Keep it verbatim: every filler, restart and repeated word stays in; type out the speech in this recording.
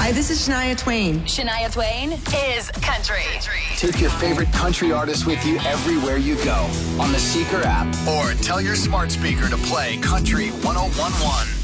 Hi, this is Shania Twain. Shania Twain is country. Take your favorite country artist with you everywhere you go on the Seeker app, or tell your smart speaker to play Country one oh one one.